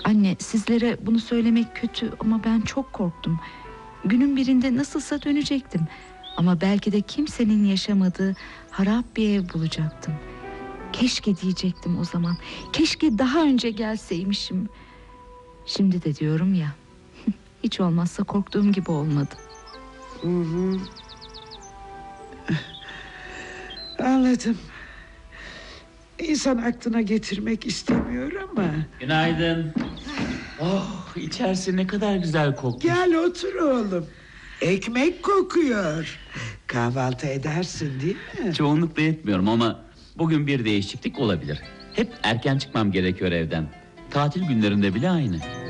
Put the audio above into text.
Anne, sizlere bunu söylemek kötü ama ben çok korktum. Günün birinde nasılsa dönecektim. Ama belki de kimsenin yaşamadığı harap bir ev bulacaktım. Keşke diyecektim o zaman. Keşke daha önce gelseymişim. Şimdi de diyorum ya, hiç olmazsa korktuğum gibi olmadı. Anladım. İnsan aklına getirmek istemiyor ama. Günaydın. Oh, içerisi ne kadar güzel kokmuş. Gel otur oğlum. Ekmek kokuyor. Kahvaltı edersin değil mi? Çoğunlukla etmiyorum ama bugün bir değişiklik olabilir. Hep erken çıkmam gerekiyor evden. Tatil günlerinde bile aynı.